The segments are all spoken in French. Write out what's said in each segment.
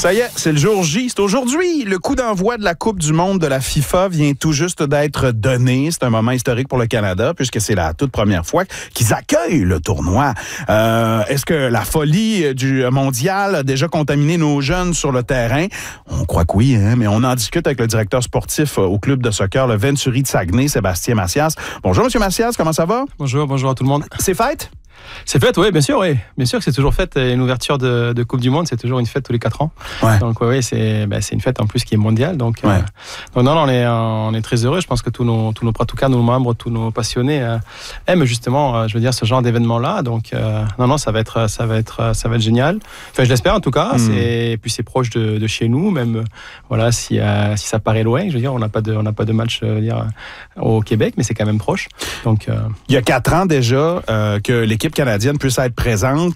Ça y est, c'est le jour J. C'est aujourd'hui. Le coup d'envoi de la Coupe du monde de la FIFA vient tout juste d'être donné. C'est un moment historique pour le Canada puisque c'est la toute première fois qu'ils accueillent le tournoi. Est-ce que la folie du mondial a déjà contaminé nos jeunes sur le terrain? On croit que oui, hein? Mais on en discute avec le directeur sportif au club de soccer, le Venturi de Saguenay, Sébastien Macias. Bonjour, M. Macias, comment ça va? Bonjour à tout le monde. C'est fête? C'est fête, oui, bien sûr, oui. Bien sûr que c'est toujours fête. Une ouverture de Coupe du Monde, c'est toujours une fête tous les 4 ans. Ouais. Donc, oui, c'est une fête en plus qui est mondiale. Donc, ouais. Donc non, on est très heureux. Je pense que tous nos pratiquants, nos membres, tous nos passionnés aiment justement, je veux dire, ce genre d'événement-là. Donc, non, ça va être génial. Enfin, je l'espère en tout cas. Et puis, c'est proche de chez nous, même, voilà, si ça paraît loin. Je veux dire, on n'a pas de match, je veux dire, au Québec, mais c'est quand même proche. Donc, il y a 4 ans déjà que l'équipe canadienne puisse être présente.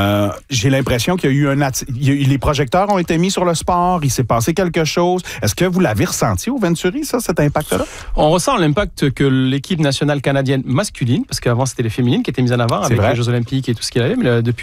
J'ai l'impression qu'il y a eu les projecteurs ont été mis sur le sport, il s'est passé quelque chose. Est-ce que vous l'avez ressenti au Venturi, ça, cet impact-là? On ressent l'impact que l'équipe nationale canadienne masculine, parce qu'avant c'était les féminines qui étaient mises en avant avec les Jeux Olympiques et tout ce qu'il y avait, mais depuis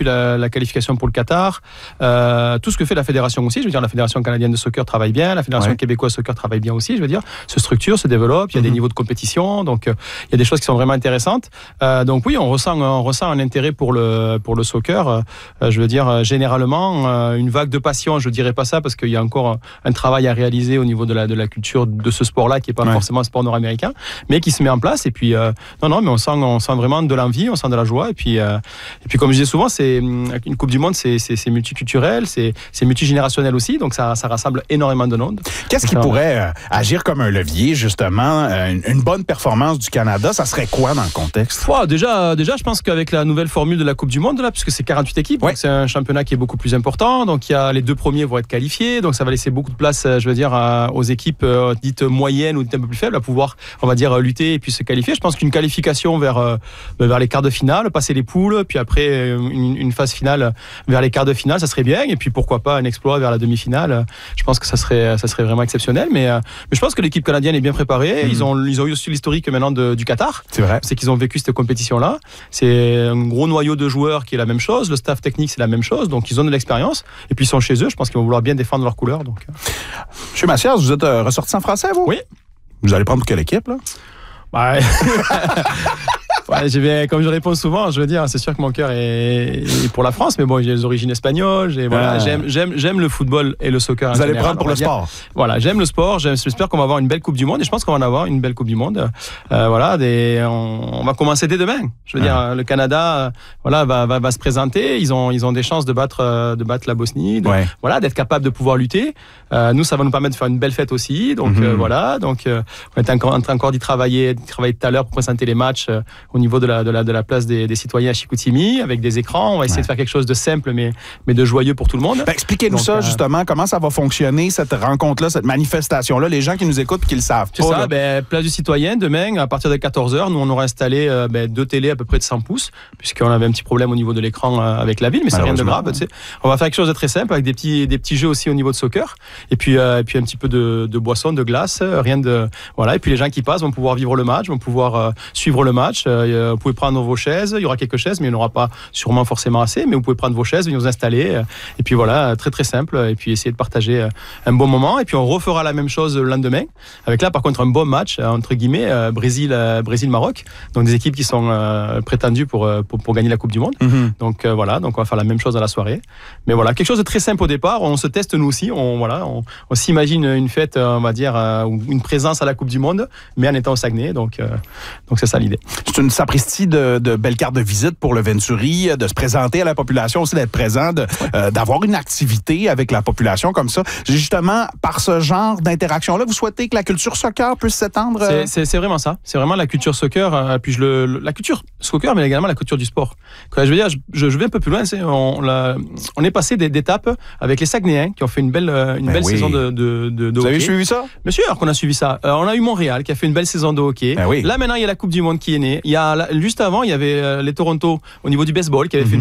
la qualification pour le Qatar, tout ce que fait la fédération aussi, je veux dire, la Fédération canadienne de soccer travaille bien, la Fédération québécoise de soccer travaille bien aussi, je veux dire, se structure, se développe, il y a des niveaux de compétition, donc il y a des choses qui sont vraiment intéressantes. Donc oui, on ressent un intérêt pour le soccer. Je veux dire, généralement, une vague de passion, je dirais pas ça parce qu'il y a encore un travail à réaliser au niveau de la culture de ce sport-là qui est pas forcément un sport nord-américain, mais qui se met en place. Et puis, mais on sent vraiment de l'envie, on sent de la joie. Et puis comme je dis souvent, c'est une Coupe du Monde, c'est multiculturel, c'est multigénérationnel aussi, donc ça rassemble énormément de monde. Qu'est-ce qui pourrait agir comme un levier, justement, une bonne performance du Canada, ça serait quoi dans le contexte? Déjà, je pense qu'avec la nouvelle formule de la Coupe du Monde, là, puisque c'est 48 équipes, donc c'est un championnat qui est beaucoup plus important. Donc les 2 premiers vont être qualifiés, donc ça va laisser beaucoup de place, je veux dire, aux équipes dites moyennes ou un peu plus faibles à pouvoir, on va dire, lutter et puis se qualifier. Je pense qu'une qualification vers les quarts de finale, passer les poules, puis après une phase finale vers les quarts de finale, ça serait bien. Et puis pourquoi pas un exploit vers la demi-finale. Je pense que ça serait vraiment exceptionnel. Mais je pense que l'équipe canadienne est bien préparée. Ils ont eu aussi l'historique maintenant du Qatar. C'est vrai. C'est qu'ils ont vécu cette compétition-là. C'est un gros noyau de joueurs qui est la même chose, le staff technique c'est la même chose, donc ils ont de l'expérience et puis ils sont chez eux, je pense qu'ils vont vouloir bien défendre leurs couleurs. Donc. Monsieur Macias, vous êtes ressortissant français, vous? Oui. Vous allez prendre quelle équipe, là? Comme je réponds souvent, je veux dire, c'est sûr que mon cœur est pour la France, mais bon, j'ai les origines espagnoles, j'aime le football et le soccer. Vous allez prendre pour le sport. Voilà, j'aime le sport, j'espère qu'on va avoir une belle Coupe du Monde et je pense qu'on va en avoir une belle Coupe du Monde. On va commencer dès demain. Je veux dire, le Canada, va se présenter. Ils ont des chances de battre la Bosnie, d'être capable de pouvoir lutter. Nous, ça va nous permettre de faire une belle fête aussi. Donc on est encore d'y travailler tout à l'heure pour présenter les matchs au niveau de la place des citoyens à Chicoutimi, avec des écrans. On va essayer de faire quelque chose de simple, mais de joyeux pour tout le monde. Expliquez-nous ça, justement, comment ça va fonctionner, cette rencontre-là, cette manifestation-là, les gens qui nous écoutent et qui le savent pas. C'est ça, place du citoyen, demain, à partir de 14h, nous, on aura installé 2 télés à peu près de 100 pouces, puisqu'on avait un petit problème au niveau de l'écran avec la ville, mais c'est rien de grave. Tu sais. On va faire quelque chose de très simple, avec des petits jeux aussi au niveau de soccer, et puis un petit peu de boissons, de glace, rien de... Voilà, et puis les gens qui passent vont pouvoir vivre le match, vont pouvoir suivre le match. Vous pouvez prendre vos chaises, il y aura quelques chaises, mais il n'y en aura pas sûrement forcément assez, mais vous pouvez prendre vos chaises, venir vous installer, et puis voilà, très très simple, et puis essayer de partager un bon moment, et puis on refera la même chose le lendemain, avec là par contre un bon match, entre guillemets, Brésil-Maroc, donc des équipes qui sont prétendues pour gagner la Coupe du Monde, donc on va faire la même chose à la soirée, mais voilà, quelque chose de très simple au départ, on se teste nous aussi, on s'imagine une fête, on va dire, une présence à la Coupe du Monde, mais en étant au Saguenay, donc c'est ça l'idée. C'est une sapristi de belles cartes de visite pour le Venturi, de se présenter à la population aussi, d'être présent, d'avoir une activité avec la population comme ça. Justement, par ce genre d'interaction-là, vous souhaitez que la culture soccer puisse s'étendre? C'est vraiment ça. C'est vraiment la culture soccer, puis la culture soccer, mais également la culture du sport. Je veux dire, je vais un peu plus loin. On est passé d'étapes avec les Saguenayens qui ont fait une belle saison de hockey. Vous avez suivi ça? Bien sûr qu'on a suivi ça. On a eu Montréal qui a fait une belle saison de hockey. Là, maintenant, il y a la Coupe du Monde qui est née. Juste avant, il y avait les Toronto au niveau du baseball qui avait fait